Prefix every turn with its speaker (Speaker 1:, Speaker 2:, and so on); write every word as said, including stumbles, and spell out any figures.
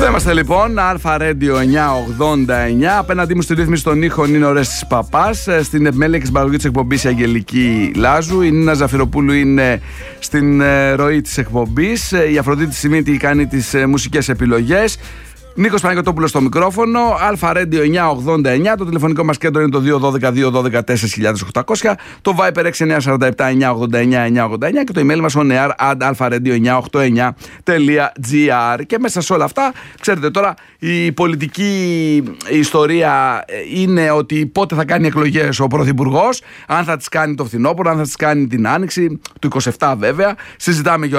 Speaker 1: Εδώ είμαστε λοιπόν, Αλφα Radio εννιακόσια ογδόντα εννιά. Απέναντί μου στη ρύθμιση των ήχων είναι ο Ρέστης Παπάς. Στην επιμέλεια και στην παραγωγή της εκπομπής η Αγγελική Λάζου. Η Νίνα Ζαφυροπούλου είναι στην ροή της εκπομπής. Η Αφροδίτη Σιμίτη κάνει τις μουσικές επιλογές. Νίκος Παναγιωτόπουλος στο μικρόφωνο. Αλφα Radio εννιακόσια ογδόντα εννιά. Το τηλεφωνικό μας κέντρο είναι το δύο ένα δύο δύο ένα δύο τέσσερα χιλιάδες οκτακόσια. Το Viper έξι εννιά τέσσερα επτά εννιακόσια ογδόντα εννιά εννιακόσια ογδόντα εννιά. Και το email μας on air at alpharadio εννιακόσια ογδόντα εννιά τελεία gr. Και μέσα σε όλα αυτά, ξέρετε τώρα, η πολιτική ιστορία είναι ότι πότε θα κάνει εκλογές ο Πρωθυπουργός. Αν θα τις κάνει το φθινόπωρο, αν θα τις κάνει την άνοιξη, του είκοσι επτά βέβαια. Συζητάμε